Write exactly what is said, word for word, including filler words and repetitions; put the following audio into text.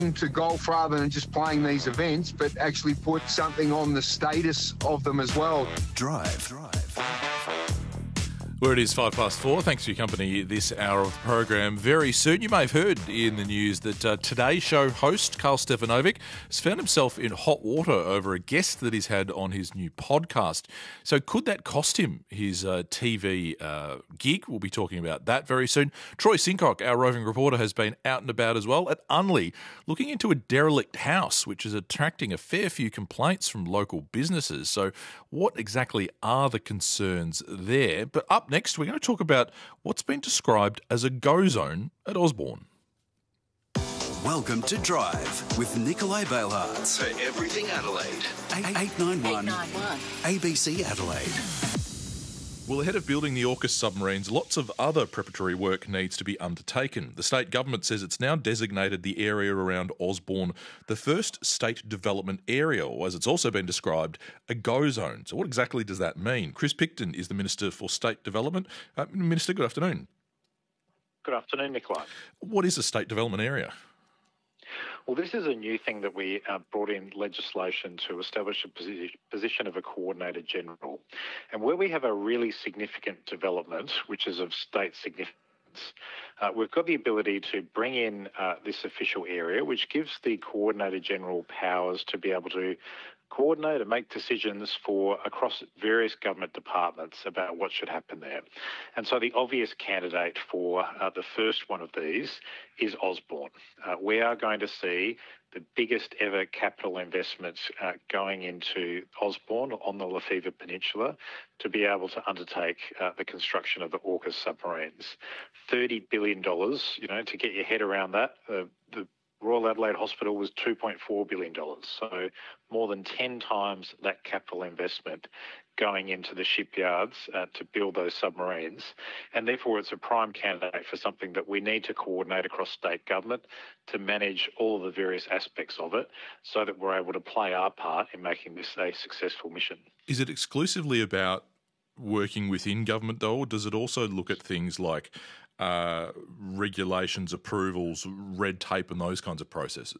to golf rather than just playing these events, but actually put something on the status of them as well. Drive. Drive. Where it is five past four. Thanks for your company this hour of the program. Very soon, you may have heard in the news that uh, Today's Show host Carl Stefanovic has found himself in hot water over a guest that he's had on his new podcast. So could that cost him his uh, T V uh, gig? We'll be talking about that very soon. Troy Sincock, our roving reporter, has been out and about as well at Unley, looking into a derelict house, which is attracting a fair few complaints from local businesses. So what exactly are the concerns there? But up next, we're going to talk about what's been described as a go zone at Osborne. Welcome to Drive with Nicolai Bailhartz. For everything Adelaide. eight nine one A B C Adelaide. Well, ahead of building the AUKUS submarines, lots of other preparatory work needs to be undertaken. The state government says it's now designated the area around Osborne the first state development area, or as it's also been described, a go zone. So what exactly does that mean? Chris Picton is the Minister for State Development. Uh, Minister, good afternoon. Good afternoon, Nicolai. What is a state development area? Well, this is a new thing that we uh, brought in legislation to establish a posi- position of a Coordinator General. And where we have a really significant development, which is of state significance, uh, we've got the ability to bring in uh, this official area, which gives the Coordinator General powers to be able to coordinate and make decisions for across various government departments about what should happen there. And so the obvious candidate for uh, the first one of these is Osborne. Uh, we are going to see the biggest ever capital investments uh, going into Osborne on the Lefevre Peninsula to be able to undertake uh, the construction of the AUKUS submarines. thirty billion dollars, you know, to get your head around that, uh, the Royal Adelaide Hospital was two point four billion dollars, so more than ten times that capital investment going into the shipyards uh, to build those submarines. And therefore it's a prime candidate for something that we need to coordinate across state government to manage all of the various aspects of it so that we're able to play our part in making this a successful mission. Is it exclusively about working within government though, or does it also look at things like uh, regulations, approvals, red tape and those kinds of processes?